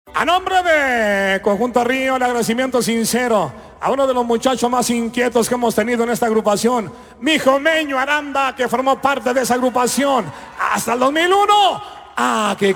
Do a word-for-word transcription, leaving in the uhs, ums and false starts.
A nombre de Conjunto Río, el agradecimiento sincero a uno de los muchachos más inquietos que hemos tenido en esta agrupación, mi Jomeño Aranda, que formó parte de esa agrupación hasta el dos mil uno. Ah, que